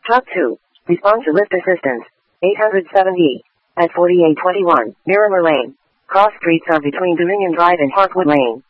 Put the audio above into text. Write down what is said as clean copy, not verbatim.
Top 2. Respond to lift assistance. 870. At 4821, Miramar Lane. Cross streets are between Dominion Drive and Parkwood Lane.